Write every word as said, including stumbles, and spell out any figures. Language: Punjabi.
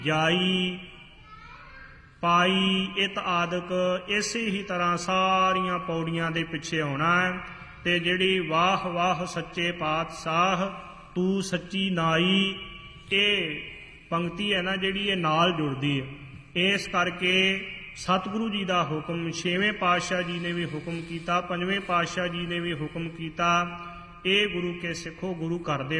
ਜਾਈ ਪਾਈ ਇਤ ਆਦਿਕ ਇਸੇ ਹੀ ਤਰ੍ਹਾਂ ਸਾਰੀਆਂ ਪੌੜੀਆਂ ਦੇ ਪਿੱਛੇ ਆਉਣਾ ਹੈ। ਤੇ ਜਿਹੜੀ ਵਾਹ ਵਾਹ ਸੱਚੇ ਪਾਤਸ਼ਾਹ ਤੂੰ ਸੱਚੀ ਨਾਈ, ਇਹ ਪੰਕਤੀ ਹੈ ਨਾ ਜਿਹੜੀ ਇਹ ਨਾਲ ਜੁੜਦੀ ਹੈ। ਇਸ ਕਰਕੇ ਸਤਿਗੁਰੂ ਜੀ ਦਾ ਹੁਕਮ, ਛੇਵੇਂ ਪਾਤਸ਼ਾਹ ਜੀ ਨੇ ਵੀ ਹੁਕਮ ਕੀਤਾ, ਪੰਜਵੇਂ ਪਾਤਸ਼ਾਹ ਜੀ ਨੇ ਵੀ ਹੁਕਮ ਕੀਤਾ, ਇਹ ਗੁਰੂ ਕੇ ਸਿੱਖੋ ਗੁਰੂ ਘਰ ਦੇ